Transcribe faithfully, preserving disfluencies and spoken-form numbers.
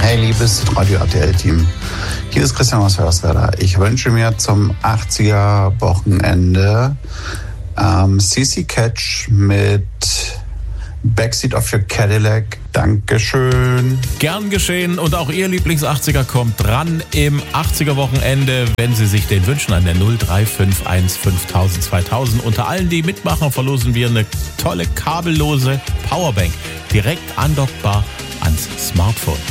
Hey, liebes Radio R T L-Team. Hier ist Christian aus Hörswerda. Ich wünsche mir zum achtziger-Wochenende ähm, C C Catch mit Backseat of Your Cadillac. Dankeschön. Gern geschehen. Und auch Ihr Lieblings-achtziger kommt dran im achtziger-Wochenende, wenn Sie sich den wünschen, an der null drei fünf eins fünftausend zweitausend. Unter allen, die mitmachen, verlosen wir eine tolle kabellose Powerbank. Direkt andockbar ans Smartphone.